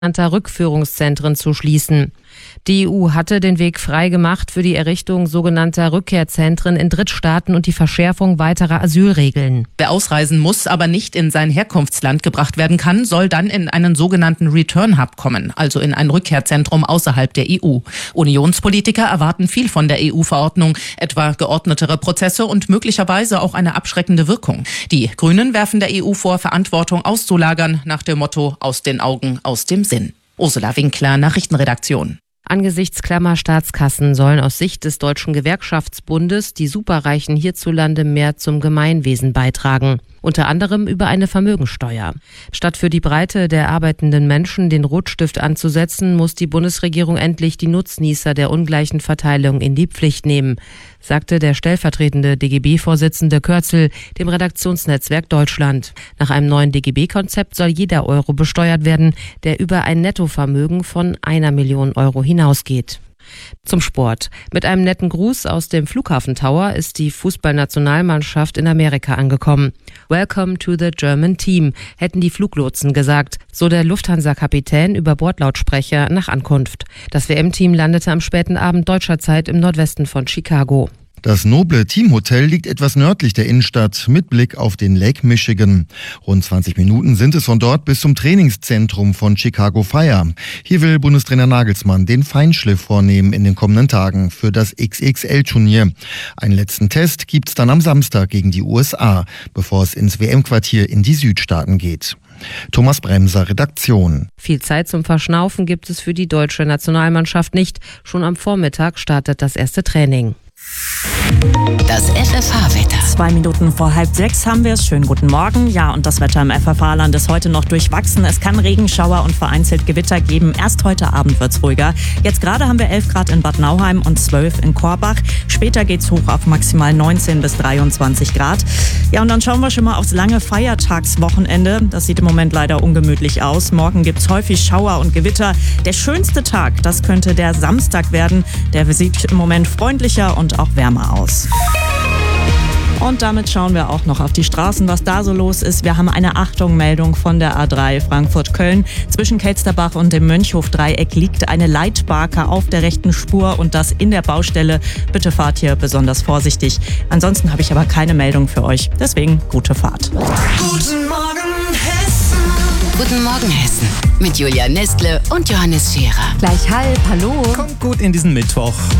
Rückführungszentren zu schließen. Die EU hatte den Weg frei gemacht für die Errichtung sogenannter Rückkehrzentren in Drittstaaten und die Verschärfung weiterer Asylregeln. Wer ausreisen muss, aber nicht in sein Herkunftsland gebracht werden kann, soll dann in einen sogenannten Return Hub kommen, also in ein Rückkehrzentrum außerhalb der EU. Unionspolitiker erwarten viel von der EU-Verordnung, etwa geordnetere Prozesse und möglicherweise auch eine abschreckende Wirkung. Die Grünen werfen der EU vor, Verantwortung auszulagern, nach dem Motto: aus den Augen, aus dem Sinn. Ursula Winkler, Nachrichtenredaktion. Angesichts klammer Staatskassen sollen aus Sicht des Deutschen Gewerkschaftsbundes die Superreichen hierzulande mehr zum Gemeinwesen beitragen. Unter anderem über eine Vermögensteuer. Statt für die Breite der arbeitenden Menschen den Rotstift anzusetzen, muss die Bundesregierung endlich die Nutznießer der ungleichen Verteilung in die Pflicht nehmen, sagte der stellvertretende DGB-Vorsitzende Kürzel dem Redaktionsnetzwerk Deutschland. Nach einem neuen DGB-Konzept soll jeder Euro besteuert werden, der über ein Nettovermögen von 1 Million Euro hinausgeht. Zum Sport. Mit einem netten Gruß aus dem Flughafen Tower ist die Fußballnationalmannschaft in Amerika angekommen. Welcome to the German Team, hätten die Fluglotsen gesagt, so der Lufthansa-Kapitän über Bordlautsprecher nach Ankunft. Das WM-Team landete am späten Abend deutscher Zeit im Nordwesten von Chicago. Das noble Teamhotel liegt etwas nördlich der Innenstadt mit Blick auf den Lake Michigan. Rund 20 Minuten sind es von dort bis zum Trainingszentrum von Chicago Fire. Hier will Bundestrainer Nagelsmann den Feinschliff vornehmen in den kommenden Tagen für das XXL-Turnier. Einen letzten Test gibt's dann am Samstag gegen die USA, bevor es ins WM-Quartier in die Südstaaten geht. Thomas Bremser, Redaktion. Viel Zeit zum Verschnaufen gibt es für die deutsche Nationalmannschaft nicht. Schon am Vormittag startet das erste Training. Das FFH-Wetter. 2 Minuten vor 5:30 haben wir es. Schönen guten Morgen. Ja, und das Wetter im FFH-Land ist heute noch durchwachsen. Es kann Regenschauer und vereinzelt Gewitter geben. Erst heute Abend wird es ruhiger. Jetzt gerade haben wir 11 Grad in Bad Nauheim und 12 in Korbach. Später geht es hoch auf maximal 19 bis 23 Grad. Ja, und dann schauen wir schon mal aufs lange Feiertagswochenende. Das sieht im Moment leider ungemütlich aus. Morgen gibt es häufig Schauer und Gewitter. Der schönste Tag, das könnte der Samstag werden. Der sieht im Moment freundlicher und auch wärmer aus. Und damit schauen wir auch noch auf die Straßen, was da so los ist. Wir haben eine Achtung-Meldung von der A3 Frankfurt-Köln. Zwischen Kelsterbach und dem Mönchhof-Dreieck liegt eine Leitbarke auf der rechten Spur und das in der Baustelle. Bitte fahrt hier besonders vorsichtig. Ansonsten habe ich aber keine Meldung für euch. Deswegen gute Fahrt. Guten Morgen, Hessen. Guten Morgen, Hessen. Mit Julia Nestle und Johannes Scherer. Gleich halb, hallo. Kommt gut in diesen Mittwoch.